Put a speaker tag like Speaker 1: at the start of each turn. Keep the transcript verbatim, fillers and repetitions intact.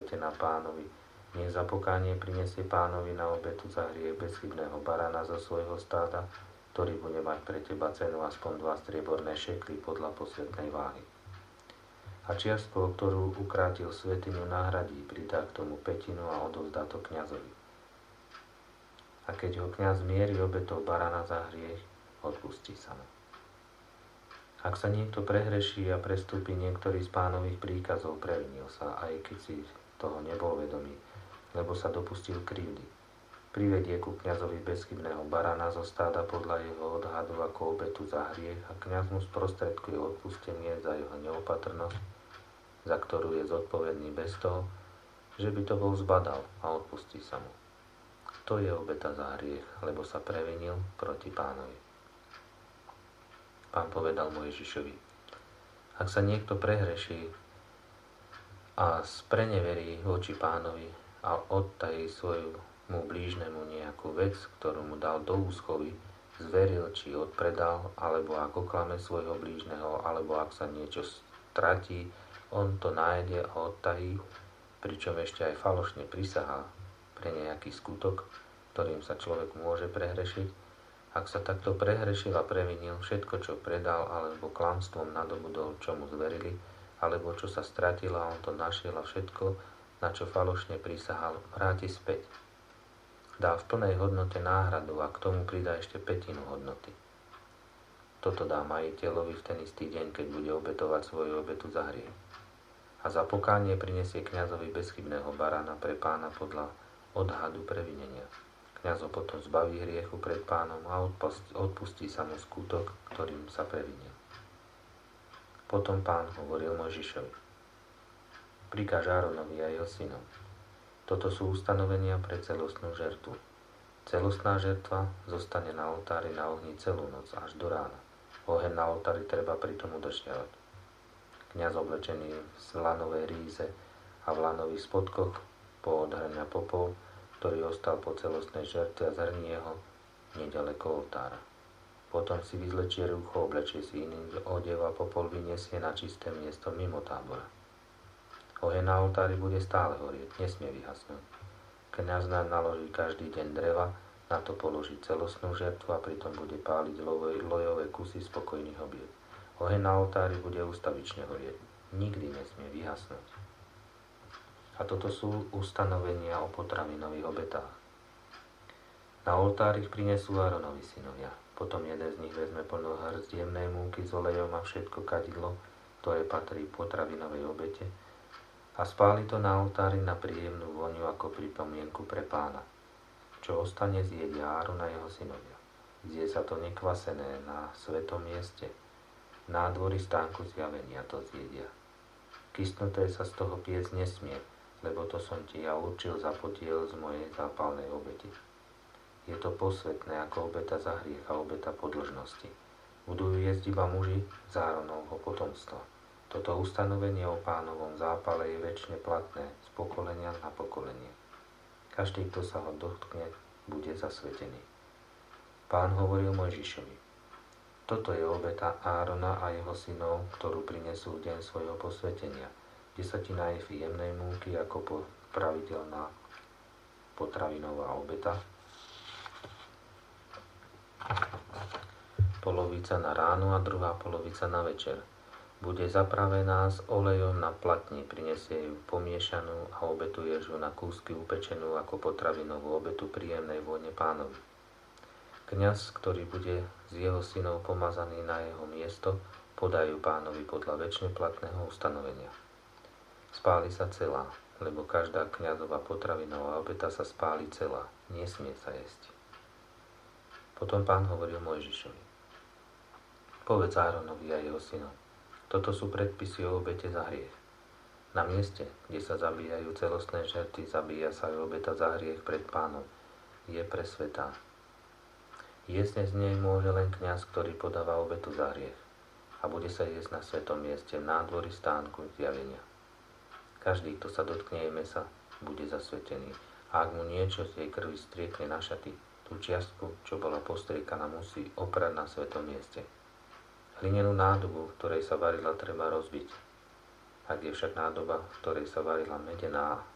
Speaker 1: zasvetená Pánovi, nech za pokánie prinesie Pánovi na obetu za hriech bezchybného barana zo svojho stáda, ktorý bude mať pre teba cenu aspoň dva strieborné šekly podľa posvetnej váhy. A čiastku, ktorú ukrátil svätyňu, nahradí, pridá k tomu pätinu a odovzdá to kňazovi. A keď ho kňaz mierí obetou barana za hriech, odpustí sa mu. Ak sa niekto prehreší a prestúpi niektorý z Pánových príkazov, previnil sa, aj keď si toho nebol vedomý, lebo sa dopustil krivdy. Privedie ku kňazovi bezchybného barana zo stáda podľa jeho odhadu ako obetu za hriech a kňaz mu sprostredkuje odpustenie za jeho neopatrnosť, za ktorú je zodpovedný bez toho, že by to bol zbadal, a odpustí sa mu. To je obeta za hriech, lebo sa previnil proti Pánovi. Pán povedal Mojžišovi: ak sa niekto prehreší a spreneverí voči Pánovi a odtají svojmu blížnemu nejakú vec, ktorú mu dal do úschovy, zveril či odpredal, alebo ak oklame svojho blížneho, alebo ak sa niečo stratí, on to nájde a odtají, pričom ešte aj falošne prisahá pre nejaký skutok, ktorým sa človek môže prehrešiť. Ak sa takto prehrešil a previnil, všetko, čo predal, alebo klamstvom nadobudol, čo mu zverili, alebo čo sa stratilo a on to našiel, a všetko, na čo falošne prisahal, vráti späť. Dá v plnej hodnote náhradu a k tomu pridá ešte pätinu hodnoty. Toto dá majiteľovi v ten istý deň, keď bude obetovať svoju obetu za hriech. A za pokánie prinesie kňazovi bezchybného barana pre Pána podľa odhadu previnenia. Kňaz ho potom zbaví hriechu pred Pánom a odpustí sa mu skutok, ktorým sa previnil. Potom Pán hovoril Mojžišovi: prikáž Áronovi a jeho synom. Toto sú ustanovenia pre celostnú žertvu. Celostná žertva zostane na oltári na ohni celú noc až do rána. Oheň na oltári treba pritom udržiavať. Kňaz oblečený v lanovej ríze a v lanových spodkoch po odhrňa popol, ktorý ostal po celostnej žertve, a zhrnie ho nedaleko oltára. Potom si vyzlečie rúcho, oblečie si iný odev a popol vyniesie na čisté miesto mimo tábora. Oheň na oltári bude stále horieť, nesmie vyhasnúť. Kňaz naň naloží každý deň dreva, na to položí celostnú žertvu a pritom bude páliť lojové kusy spokojných obiet. Oheň na oltári bude ustavične horieť, nikdy nesmie vyhasnúť. A toto sú ustanovenia o potravinových obetách. Na oltár ich prinesú Áronovi synovia. Potom jeden z nich vezme plno hrst jemnej múky s olejom a všetko kadidlo, ktoré patrí potravinovej obete, a spáli to na oltári na príjemnú vôňu ako pripomienku pre Pána. Čo ostane, zjedia Áron a jeho synovia. Zje sa to nekvasené na svetom mieste. V nádvorí stánku zjavenia to zjedia. Kysnuté sa z toho piec nesmie, lebo to som ti ja určil za podiel z mojej zápalnej obety. Je to posvetné ako obeta za hriech a obeta podĺžnosti. Budú ju jesť iba muži z Áronovho potomstva. Toto ustanovenie o Pánovom zápale je večne platné z pokolenia na pokolenie. Každý, kto sa ho dotkne, bude zasvetený. Pán hovoril Mojžišovi: toto je obeta Árona a jeho synov, ktorú prinesú v deň svojho posvetenia. Desatina efy jemnej múky ako pravidelná potravinová obeta, polovica na ráno a druhá polovica na večer. Bude zapravená s olejom na platni, prinesie ju pomiešanú a obetuješ ju na kúsky upečenú ako potravinovú obetu príjemnej vône Pánovi. Kňaz, ktorý bude z jeho synov pomazaný na jeho miesto, podajú Pánovi podľa večne platného ustanovenia. Spáli sa celá, lebo každá kňazová potravinová obeta sa spáli celá, nesmie sa jesť. Potom Pán hovoril Mojžišovi: povedz Áronovi a jeho synom, toto sú predpisy o obete za hriech. Na mieste, kde sa zabíjajú celostné žerty, zabíja sa aj obeta za hriech pred Pánom, je presvetá. Jesť z nej môže len kňaz, ktorý podáva obetu za hriech, a bude sa jesť na svetom mieste v nádvorí stánku zjavenia. Každý, kto sa dotkne jej mesa, bude zasvetený. A ak mu niečo z jej krvi striekne na šaty, tú čiastku, čo bola postriekaná, musí oprať na svetom mieste. Hlinenú nádobu, v ktorej sa varila, treba rozbiť. Ak je však nádoba, v ktorej sa varila medená